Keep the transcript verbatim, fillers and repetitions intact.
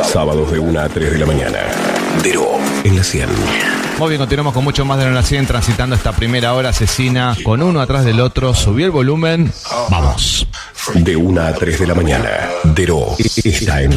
Sábados de una a tres de la mañana. Dero en la cien. Muy bien, continuamos con mucho más de la cien, transitando esta primera hora asesina con uno atrás del otro. Subió el volumen. Vamos. De una a tres de la mañana. Dero está en